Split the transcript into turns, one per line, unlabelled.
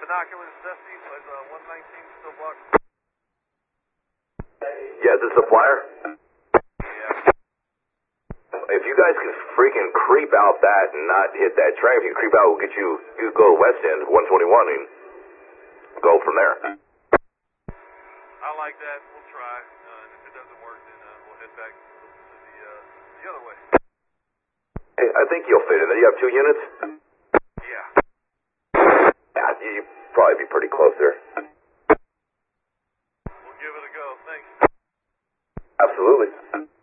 Binoculars, Dusty, was 119 still blocked?
Yeah, the supplier.
Yeah.
If you guys can freaking creep out that and not hit that train, if you creep out, we'll get you go to West End, 121, and go from there.
I like that. We'll try. And if it doesn't work, then we'll head back to the other way.
Hey, I think you'll fit in there. You have 2 units?
Yeah.
Yeah, you'll probably be pretty close there.
We'll give it a go. Thanks.
Absolutely.